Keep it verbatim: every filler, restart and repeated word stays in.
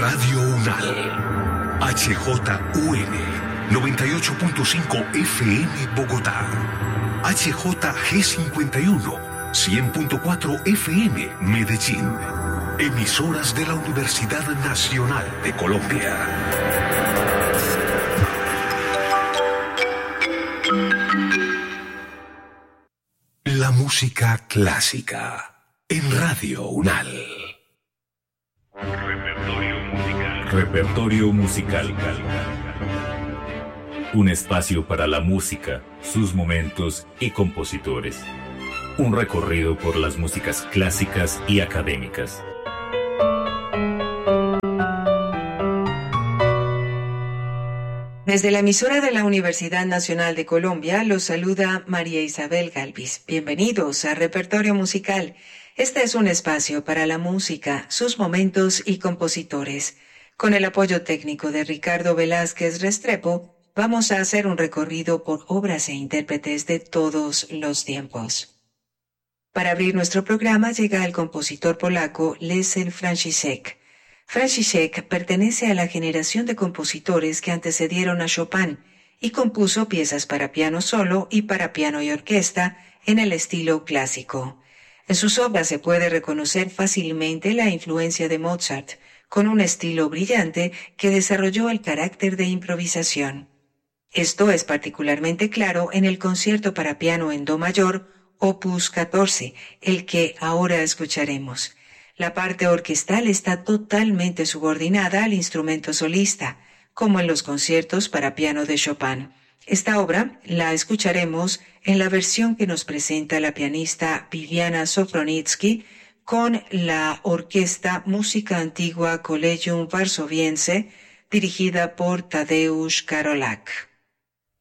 Radio UNAL, H J U N, noventa y ocho punto cinco F M Bogotá, H J G cincuenta y uno, cien punto cuatro F M Medellín, emisoras de la Universidad Nacional de Colombia. La música clásica en Radio UNAL. Repertorio musical. Repertorio musical. Un espacio para la música, sus momentos y compositores. Un recorrido por las músicas clásicas y académicas. Desde la emisora de la Universidad Nacional de Colombia los saluda María Isabel Galvis. Bienvenidos a Repertorio Musical. Este es un espacio para la música, sus momentos y compositores. Con el apoyo técnico de Ricardo Velázquez Restrepo, vamos a hacer un recorrido por obras e intérpretes de todos los tiempos. Para abrir nuestro programa llega el compositor polaco Leszek Franciszek. Franciszek pertenece a la generación de compositores que antecedieron a Chopin y compuso piezas para piano solo y para piano y orquesta en el estilo clásico. En sus obras se puede reconocer fácilmente la influencia de Mozart, con un estilo brillante que desarrolló el carácter de improvisación. Esto es particularmente claro en el concierto para piano en do mayor, opus catorce, el que ahora escucharemos. La parte orquestal está totalmente subordinada al instrumento solista, como en los conciertos para piano de Chopin. Esta obra la escucharemos en la versión que nos presenta la pianista Viviana Sofronitsky con la orquesta Música Antigua Collegium Varsoviense, dirigida por Tadeusz Karolak.